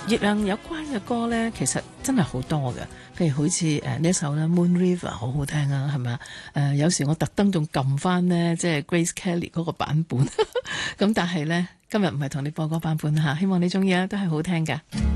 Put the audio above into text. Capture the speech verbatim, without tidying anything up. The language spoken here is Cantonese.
月亮有關嘅歌呢，其實真係好多嘅，譬如好似誒呢首咧《Moon River》好好聽啊，係咪啊？誒、呃、有時我特登仲撳翻呢，即係 Grace Kelly 嗰個版本，咁但係呢，今日唔係同你播嗰個版本嚇，希望你中意啊，都係好聽㗎。